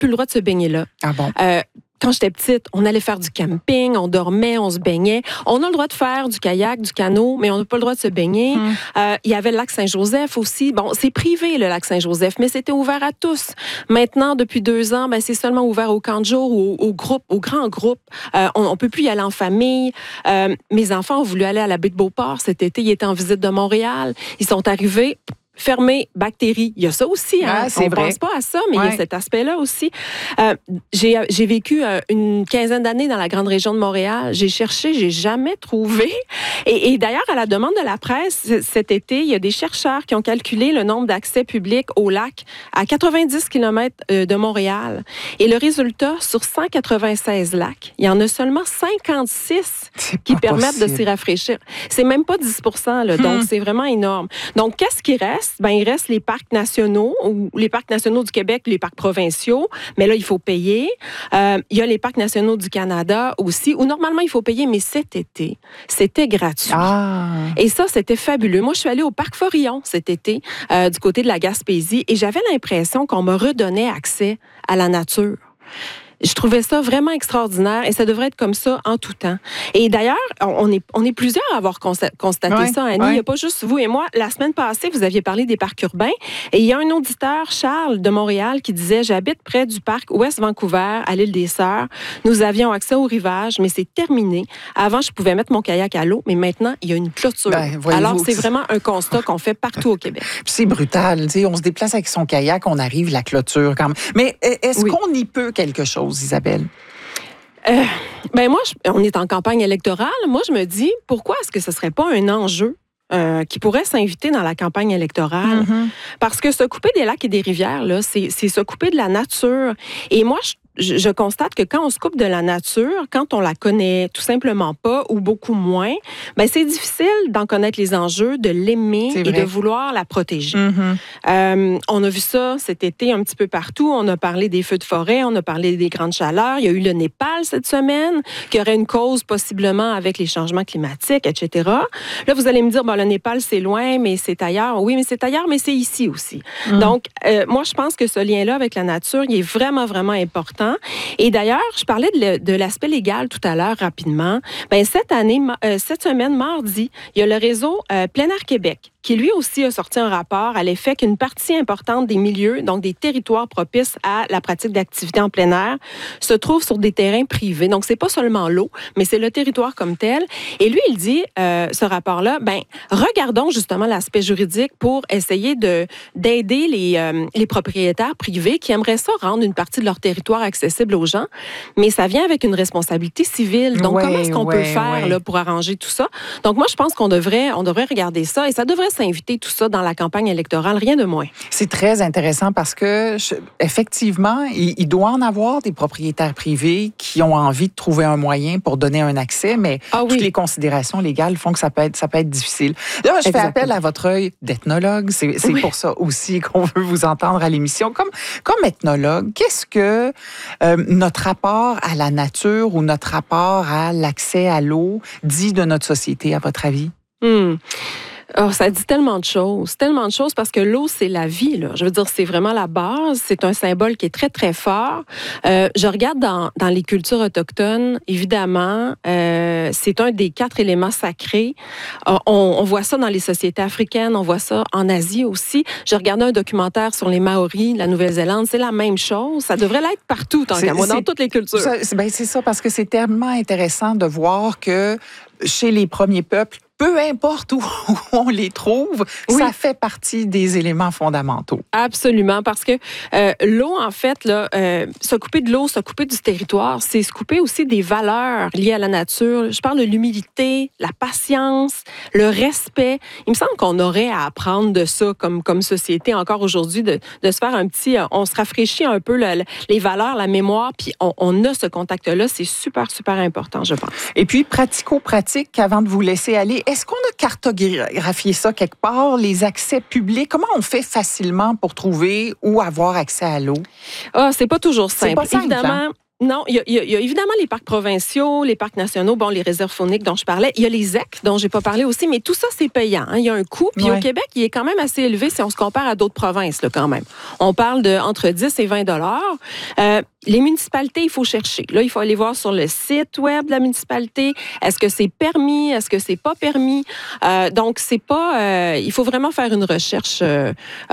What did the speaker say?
plus le droit de se baigner là. Ah bon? Quand j'étais petite, on allait faire du camping, on dormait, on se baignait. On a le droit de faire du kayak, du canot, mais on n'a pas le droit de se baigner. Il y avait le lac Saint-Joseph aussi. Bon, c'est privé, le lac Saint-Joseph, mais c'était ouvert à tous. Maintenant, depuis 2 ans, c'est seulement ouvert aux camps de jour ou aux groupes, aux grands groupes. On peut plus y aller en famille. Mes enfants ont voulu aller à la baie de Beauport cet été. Ils étaient en visite de Montréal. Ils sont arrivés. Fermé, bactéries. Il y a ça aussi. Hein? C'est on vrai. ne pense pas à ça, mais il y a cet aspect-là aussi. J'ai vécu une quinzaine d'années dans la grande région de Montréal. J'ai cherché, j'ai jamais trouvé. Et d'ailleurs, à la demande de la presse, cet été, il y a des chercheurs qui ont calculé le nombre d'accès publics au lac à 90 km de Montréal. Et le résultat, sur 196 lacs, il y en a seulement 56 qui permettent de s'y rafraîchir. C'est même pas 10 %, là, donc c'est vraiment énorme. Donc, qu'est-ce qui reste? Il reste les parcs nationaux, ou les parcs nationaux du Québec, les parcs provinciaux, mais là, il faut payer. Il y a les parcs nationaux du Canada aussi, où normalement, il faut payer, mais cet été, c'était gratuit. Et ça, c'était fabuleux. Moi, je suis allée au parc Forillon cet été, du côté de la Gaspésie, et j'avais l'impression qu'on me redonnait accès à la nature. Je trouvais ça vraiment extraordinaire et ça devrait être comme ça en tout temps. Et d'ailleurs, on est plusieurs à avoir constaté ça, Annie. Il n'y a pas juste vous et moi. La semaine passée, vous aviez parlé des parcs urbains et il y a un auditeur, Charles, de Montréal, qui disait « J'habite près du parc Ouest Vancouver, à l'île des Sœurs. Nous avions accès au rivage, mais c'est terminé. Avant, je pouvais mettre mon kayak à l'eau, mais maintenant, il y a une clôture. » Alors, c'est vraiment un constat qu'on fait partout au Québec. C'est brutal. On se déplace avec son kayak, on arrive, la clôture quand même. Mais est-ce qu'on y peut quelque chose, Isabelle? Moi, on est en campagne électorale. Moi, je me dis, pourquoi est-ce que ce ne serait pas un enjeu qui pourrait s'inviter dans la campagne électorale? Parce que se couper des lacs et des rivières, là, c'est se couper de la nature. Et moi, je constate que quand on se coupe de la nature, quand on la connaît tout simplement pas ou beaucoup moins, c'est difficile d'en connaître les enjeux, de l'aimer et de vouloir la protéger. On a vu ça cet été un petit peu partout. On a parlé des feux de forêt, on a parlé des grandes chaleurs. Il y a eu le Népal cette semaine, qui aurait une cause possiblement avec les changements climatiques, etc. Là, vous allez me dire, le Népal, c'est loin, mais c'est ailleurs. Oui, mais c'est ailleurs, mais c'est ici aussi. Donc, moi, je pense que ce lien-là avec la nature, il est vraiment, vraiment important. Et d'ailleurs, je parlais de l'aspect légal tout à l'heure rapidement. Cette semaine, mardi, il y a le réseau Plein Air Québec qui lui aussi a sorti un rapport à l'effet qu'une partie importante des milieux, donc des territoires propices à la pratique d'activités en plein air, se trouve sur des terrains privés. Donc, c'est pas seulement l'eau, mais c'est le territoire comme tel. Et lui, il dit, ce rapport-là, regardons justement l'aspect juridique pour essayer d'aider les propriétaires privés qui aimeraient ça rendre une partie de leur territoire accessible aux gens, mais ça vient avec une responsabilité civile. Donc, comment est-ce qu'on peut faire là, pour arranger tout ça? Donc, moi, je pense qu'on devrait regarder ça et ça devrait s'inviter tout ça dans la campagne électorale, rien de moins. C'est très intéressant parce que, effectivement, il doit en avoir des propriétaires privés qui ont envie de trouver un moyen pour donner un accès, mais toutes les considérations légales font que ça peut être difficile. Là, je fais appel à votre œil d'ethnologue. C'est pour ça aussi qu'on veut vous entendre à l'émission. Comme ethnologue, qu'est-ce que notre rapport à la nature ou notre rapport à l'accès à l'eau dit de notre société, à votre avis? Ça dit tellement de choses parce que l'eau, c'est la vie, là. Je veux dire, c'est vraiment la base. C'est un symbole qui est très, très fort. Je regarde dans les cultures autochtones, évidemment, c'est un des 4 éléments sacrés. On voit ça dans les sociétés africaines, on voit ça en Asie aussi. J'ai regardé un documentaire sur les Maoris, la Nouvelle-Zélande, c'est la même chose. Ça devrait l'être partout, tant qu'à moi, dans toutes les cultures. C'est ça, parce que c'est tellement intéressant de voir que chez les premiers peuples, peu importe où on les trouve, ça fait partie des éléments fondamentaux. Absolument, parce que l'eau, en fait, là, se couper de l'eau, se couper du territoire, c'est se couper aussi des valeurs liées à la nature. Je parle de l'humilité, la patience, le respect. Il me semble qu'on aurait à apprendre de ça comme société encore aujourd'hui, de se faire un petit... on se rafraîchit un peu les valeurs, la mémoire, puis on a ce contact-là. C'est super, super important, je pense. Et puis, pratico-pratique, avant de vous laisser aller, est-ce qu'on a cartographié ça quelque part, les accès publics? Comment on fait facilement pour trouver ou avoir accès à l'eau? C'est pas toujours simple. C'est pas simple, évidemment. Non, il y a évidemment les parcs provinciaux, les parcs nationaux, bon, les réserves fauniques dont je parlais. Il y a les ZEC dont j'ai pas parlé aussi, mais tout ça, c'est payant. Hein. Il y a un coût. Puis au Québec, il est quand même assez élevé si on se compare à d'autres provinces, là, quand même. On parle de entre 10 et 20 $. Les municipalités, il faut chercher. Là, il faut aller voir sur le site web de la municipalité. Est-ce que c'est permis? Est-ce que c'est pas permis? Donc, c'est pas... il faut vraiment faire une recherche